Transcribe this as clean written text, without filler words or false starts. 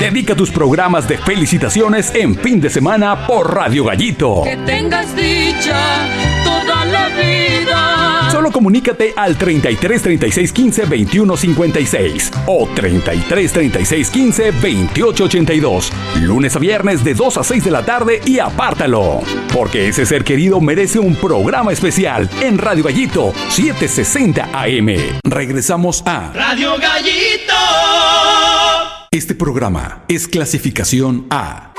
Dedica tus programas de felicitaciones en fin de semana por Radio Gallito. Que tengas dicha toda la vida. Solo comunícate al 33 36 15 21 56 o 33 36 15 28 82. Lunes a viernes de 2 a 6 de la tarde y apártalo. Porque ese ser querido merece un programa especial en Radio Gallito 760 AM. Regresamos a Radio Gallito. Este programa es clasificación A,